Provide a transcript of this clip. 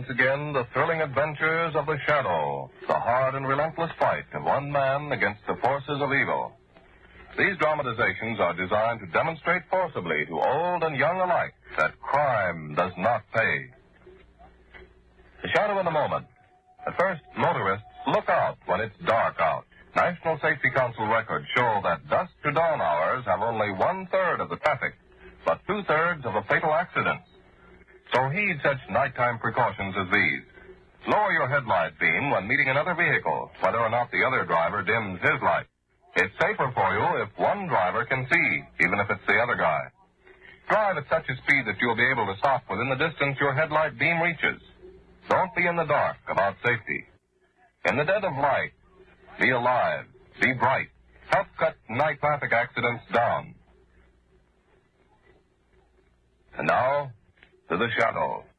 again the thrilling adventures of the Shadow, the hard and relentless fight of one man against the forces of evil. These dramatizations are designed to demonstrate forcibly to old and young alike that crime does not pay. The Shadow in a moment. At first, motorists look out when it's dark out. National Safety Council records show that dusk to dawn hours have only 1/3 of the traffic, but 2/3 of the fatal accidents. So heed such nighttime precautions as these. Lower your headlight beam when meeting another vehicle, whether or not the other driver dims his light. It's safer for you if one driver can see, even if it's the other guy. Drive at such a speed that you'll be able to stop within the distance your headlight beam reaches. Don't be in the dark about safety. In the dead of light, be alive, be bright. Help cut night traffic accidents down. And now, to the Shadow.